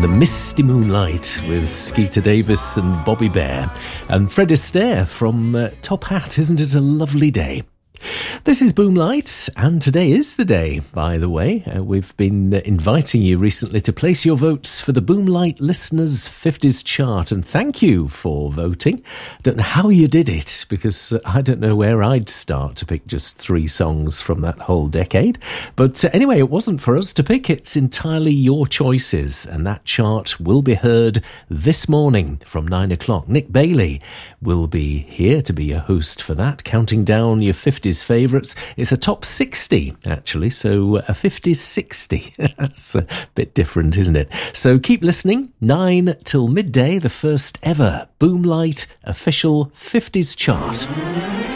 the Misty Moonlight with Skeeter Davis and Bobby Bear. And Fred Astaire from Top Hat. Isn't it a lovely day? This is Boomlight, and today is the day, by the way. We've been inviting you recently to place your votes for the Boomlight Listeners 50s chart, and thank you for voting. Don't know how you did it, because I don't know where I'd start to pick just 3 songs from that whole decade. But anyway, it wasn't for us to pick. It's entirely your choices, and that chart will be heard this morning from 9 o'clock. Nick Bailey will be here to be your host for that, counting down your 50s favourites. It's a top 60, actually, so a 50s 60. That's a bit different, isn't it? So keep listening. 9 till midday, the first ever Boomlight official 50s chart.